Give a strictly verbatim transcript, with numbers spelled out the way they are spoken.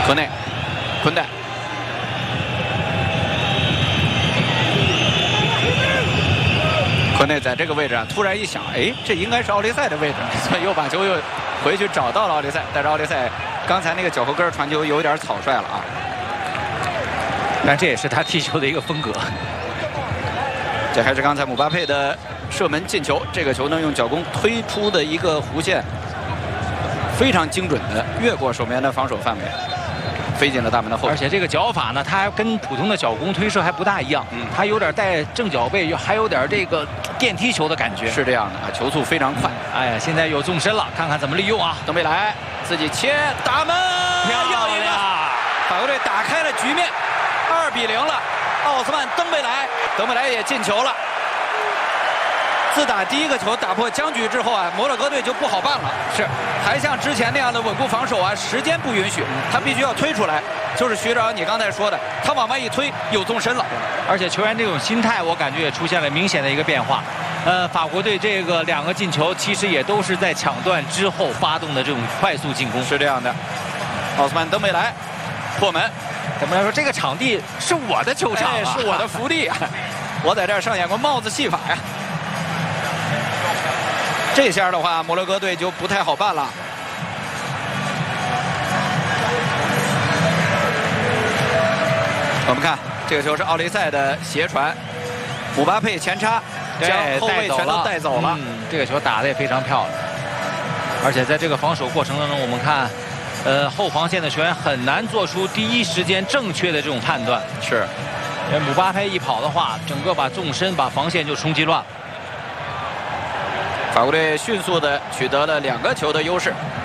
科内，昆代。 科内在这个位置啊，突然一想，哎，这应该是奥利赛的位置，所以又把球又回去找到了奥利赛。但是奥利赛刚才那个脚后跟传球有点草率了啊， 但这也是他踢球的一个风格。 这还是刚才姆巴佩的射门进球，这个球呢用脚弓推出的一个弧线，非常精准的越过守门员的防守范围。 飞进了大门的后， 而且这个脚法呢，它还跟普通的脚弓推射还不大一样，嗯，它有点带正脚背，还有点这个电踢球的感觉。 是这样的啊，球速非常快。 哎呀，现在有纵深了，看看怎么利用啊！ 登贝莱自己切打门， 漂亮！ 法国队打开了局面，二比零了。奥斯曼登贝莱，登贝莱也进球了。 自打第一个球打破僵局之后啊，摩洛哥队就不好办了。是，还像之前那样的稳固防守啊，时间不允许，他必须要推出来。就是学长你刚才说的，他往外一推有纵深了， 而且球员这种心态，我感觉也出现了明显的一个变化。呃，法国队这个两个进球，其实也都是在抢断之后发动的这种快速进攻。 是这样的，奥斯曼登贝莱破门。 怎么来说，这个场地是我的球场、啊哎，是我的福地啊！我在这儿上演过帽子戏法呀。 这下的话，摩洛哥队就不太好办了。我们看这个球是奥利赛的斜传，姆巴佩前插，将后卫全都带走了。 嗯，这个球打得也非常漂亮。而且在这个防守过程当中，我们看，呃，后防线的球员很难做出第一时间正确的这种判断。 是， 因为姆巴佩一跑的话，整个把纵深、把防线就冲击乱了。 法国队迅速的取得了两个球的优势。